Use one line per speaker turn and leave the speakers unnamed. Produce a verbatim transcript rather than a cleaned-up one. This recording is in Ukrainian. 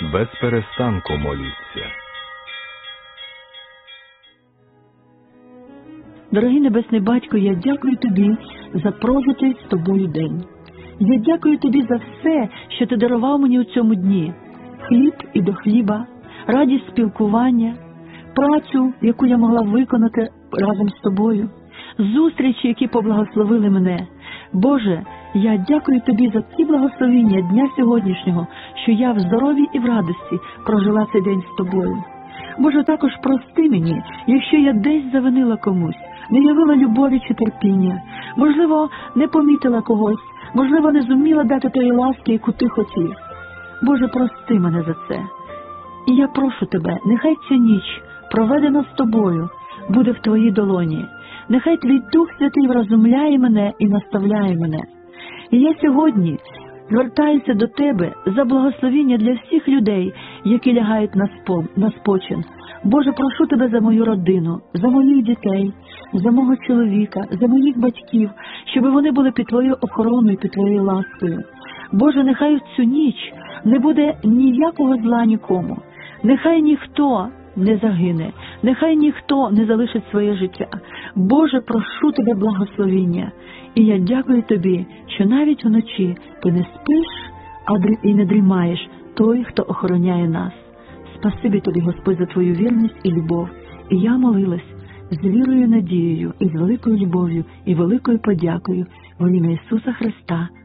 без перестанку моліться.
Дорогий Небесний Батько, я дякую Тобі за прожитий з Тобою день. Я дякую Тобі за все, що Ти дарував мені у цьому дні. Хліб і до хліба, радість спілкування, працю, яку я могла виконати разом з Тобою, зустрічі, які поблагословили мене. Боже, я дякую Тобі за ті благословіння дня сьогоднішнього, що я в здоров'ї і в радості прожила цей день з Тобою. Боже, також прости мені, якщо я десь завинила комусь, не явила любові чи терпіння, можливо, не помітила когось, можливо, не зуміла дати тої ласки, яку Ти хотів. Боже, прости мене за це. І я прошу Тебе, нехай ця ніч, проведена з Тобою, буде в Твоїй долоні. Нехай Твій Дух Святий вразумляє мене і наставляє мене. І я сьогодні звертаюся до Тебе за благословіння для всіх людей, які лягають на, спом, на спочин. Боже, прошу Тебе за мою родину, за моїх дітей, за мого чоловіка, за моїх батьків, щоб вони були під Твоєю охороною, під Твоєю ласкою. Боже, нехай в цю ніч не буде ніякого зла нікому. Нехай ніхто не загине, нехай ніхто не залишить своє життя. Боже, прошу Тебе благословіння. І я дякую Тобі, що навіть вночі Ти не спиш і не дрімаєш той, хто охороняє нас. Спасибі Тобі, Господь, за Твою вірність і любов. І я молилась з вірою, надією, і з великою любов'ю, і великою подякою во ім'я Ісуса Христа.